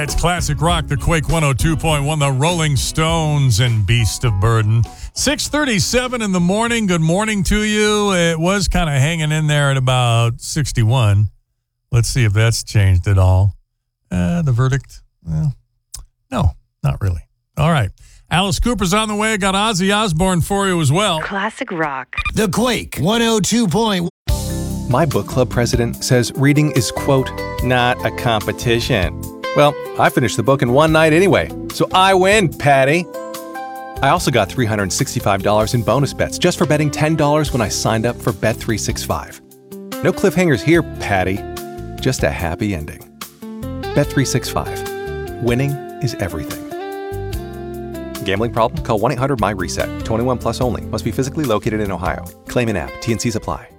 It's Classic Rock, the Quake 102.1, the Rolling Stones, and Beast of Burden. 6:37 in the morning. Good morning to you. It was kind of hanging in there at about 61. Let's see if that's changed at all. The verdict? Well, no, not really. All right. Alice Cooper's on the way. I got Ozzy Osbourne for you as well. Classic Rock. The Quake 102.1. My book club president says reading is, quote, not a competition. Well, I finished the book in one night anyway, so I win, Patty. I also got $365 in bonus bets just for betting $10 when I signed up for Bet365. No cliffhangers here, Patty. Just a happy ending. Bet365. Winning is everything. Gambling problem? Call 1-800-MY-RESET. 21 plus only. Must be physically located in Ohio. Claim in app. T&Cs apply.